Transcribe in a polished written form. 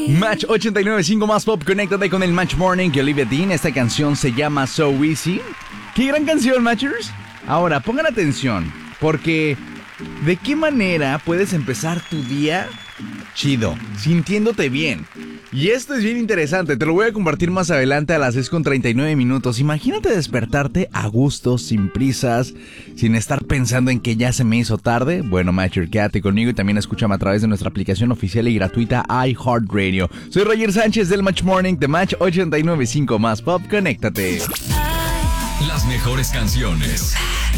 Match 89.5 más pop, conéctate con el Match Morning y Olivia Dean. Esta canción se llama So Easy. ¡Qué gran canción, Matchers! Ahora, pongan atención, porque ¿de qué manera puedes empezar tu día chido, sintiéndote bien? Y esto es bien interesante, te lo voy a compartir más adelante a las 6:39. Imagínate despertarte a gusto, sin prisas, sin estar pensando en que ya se me hizo tarde. Bueno, Matcher, quédate conmigo y también escúchame a través de nuestra aplicación oficial y gratuita iHeartRadio. Soy Roger Sánchez del Match Morning de Match 89.5 más pop, conéctate. Las mejores canciones.